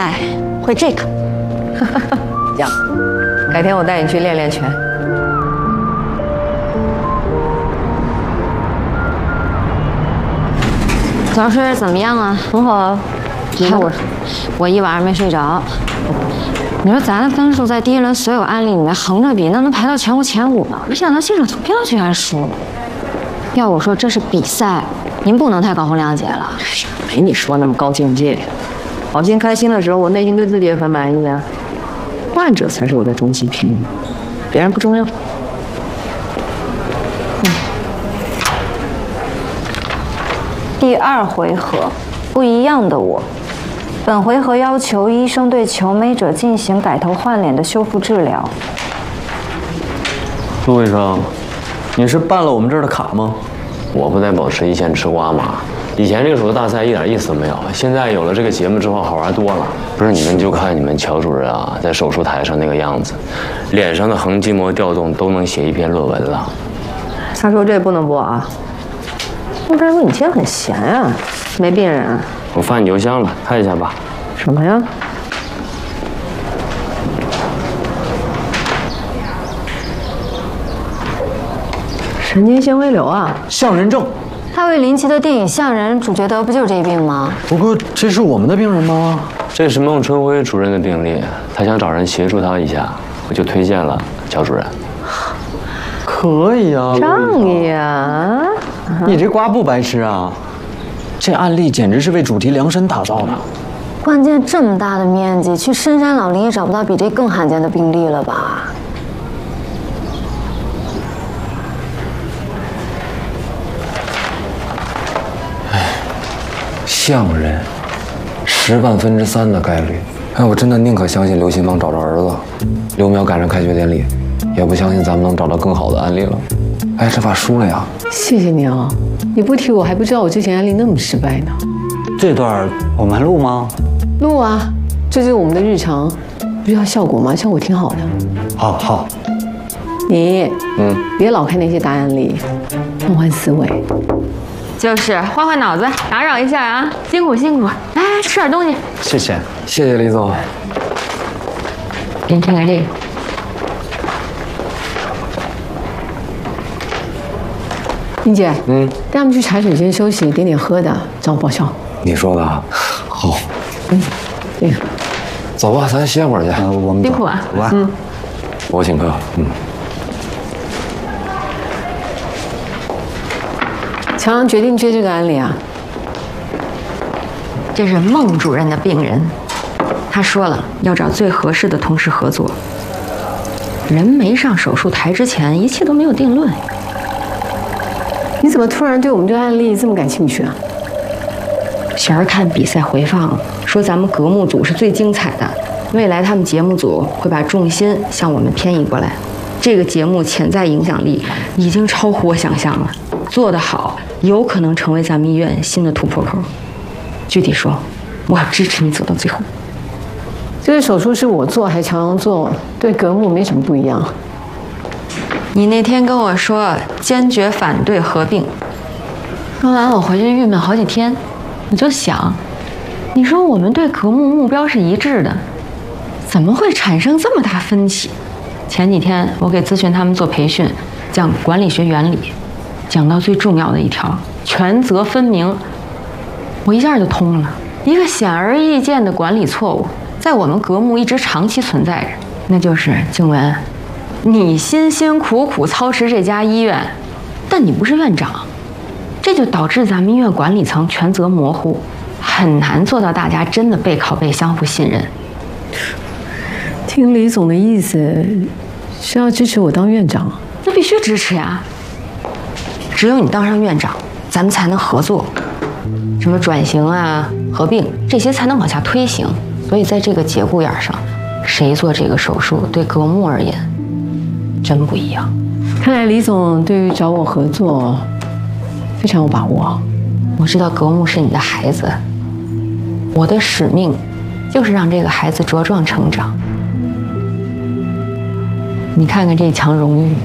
来会这个。 行，改天我带你去练练拳。 早睡怎么样啊？ 很好啊。 我一晚上没睡着。你说咱的分数在第一轮所有案例里面横着比，那能排到全国前5呢？没想到现场投票居然输了。要我说，这是比赛，您不能太高风亮节了。 没你说那么高境界。好心开心的时候，我内心对自己也很满意的。患者才是我的终极评语，别人不重要。 第2回合，不一样的我。本回合要求医生对求美者进行改头换脸的修复治疗。 陆医生，你是办了我们这儿的卡吗？ 我不在保持一线吃瓜嘛。以前这个手术大赛一点意思都没有，现在有了这个节目之后好玩多了。不是，你们就看你们乔主任啊，在手术台上那个样子，脸上的横筋膜调动都能写一篇论文了。 他说这不能播啊。陆大夫，你今天很闲啊，没病人啊？ 我发你邮箱了，看一下吧。 什么呀？神经纤维瘤啊， 象人症。 大卫林奇的电影《象人》主角得不就是这病吗？ 不过这是我们的病人吗？ 这是孟春辉主任的病例，他想找人协助他一下，我就推荐了乔主任。 可以啊， 仗义啊！ 你这瓜不白吃啊！这案例简直是为主题量身打造的。 关键这么大的面积，去深山老林也找不到比这更罕见的病例了吧？ 象人，10万分之3的概率。哎，我真的宁可相信刘新芳找着儿子，刘苗赶上开学典礼，也不相信咱们能找到更好的案例了。哎，这把输了呀！ 谢谢你啊，你不提我还不知道我之前案例那么失败呢。 这段我们还录吗？ 录啊，这就是我们的日常，不是要效果吗？效果挺好的。 好。 你别老看那些大案例，换思维。 就是换换脑子，打扰一下啊，辛苦辛苦。来，吃点东西。 谢谢。 谢谢李总。 给你看看这个。林姐，带他们去茶水间休息，点点喝的，找我报销。 你说的啊，好。 这个。 走吧，咱歇会儿去。 我们辛苦啊。 走吧。 我请客。 强决定接这个案例啊。 这是孟主任的病人，他说了要找最合适的同事合作。人没上手术台之前，一切都没有定论。 你怎么突然对我们这个案例这么感兴趣啊？ 贤儿看比赛回放，说咱们格目组是最精彩的，未来他们节目组会把重心向我们偏移过来。这个节目潜在影响力已经超乎我想象了，做得好，有可能成为咱们医院新的突破口。具体说，我要支持你走到最后。 这个手术是我做还是乔洋做，对格目没什么不一样。 你那天跟我说坚决反对合并，说完我回去郁闷好几天。我就想，你说我们对格目目标是一致的，怎么会产生这么大分歧？前几天我给咨询他们做培训，讲管理学原理，讲到最重要的一条，权责分明，我一下就通了。一个显而易见的管理错误，在我们格目一直长期存在着，那就是静雯，你辛辛苦苦操持这家医院，但你不是院长，这就导致咱们医院管理层权责模糊，很难做到大家真的背靠背相互信任。 听李总的意思，是要支持我当院长？ 那必须支持呀！只有你当上院长，咱们才能合作，什么转型啊、合并这些才能往下推行。所以在这个节骨眼上，谁做这个手术对格目而言，真不一样。 看来李总对于找我合作非常有把握。 我知道格目是你的孩子，我的使命就是让这个孩子茁壮成长。你看看这墙荣誉，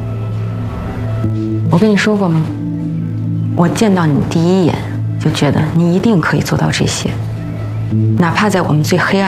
我跟你说过吗？我见到你第一眼就觉得你一定可以做到这些，哪怕在我们最黑暗